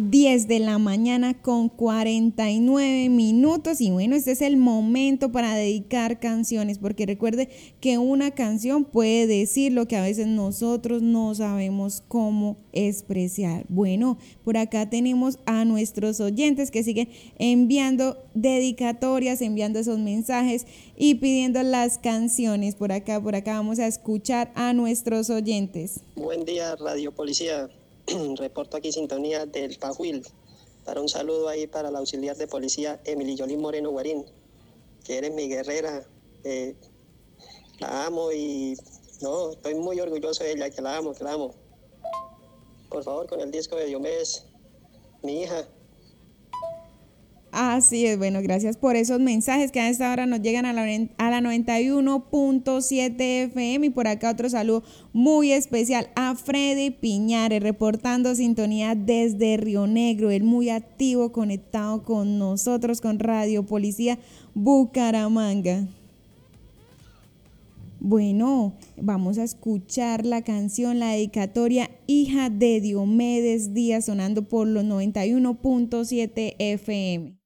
10 de la mañana con 49 minutos y bueno, este es el momento para dedicar canciones porque recuerde que una canción puede decir lo que a veces nosotros no sabemos cómo expresar. Bueno, por acá tenemos a nuestros oyentes que siguen enviando dedicatorias, enviando esos mensajes y pidiendo las canciones. Por acá vamos a escuchar a nuestros oyentes. Buen día, Radio Policía. Reporto aquí sintonía del Pajuil. Para un saludo ahí para la auxiliar de policía Emily Yolín Moreno Guarín, que eres mi guerrera. La amo y no, estoy muy orgulloso de ella, que la amo, que la amo. Por favor, con el disco de Diomedes, mi hija. Así es, bueno, gracias por esos mensajes que a esta hora nos llegan a la 91.7 FM y por acá otro saludo muy especial a Freddy Piñares reportando sintonía desde Río Negro, él muy activo, conectado con nosotros, con Radio Policía Bucaramanga. Bueno, vamos a escuchar la canción, la dedicatoria Hija de Diomedes Díaz sonando por los 91.7 FM.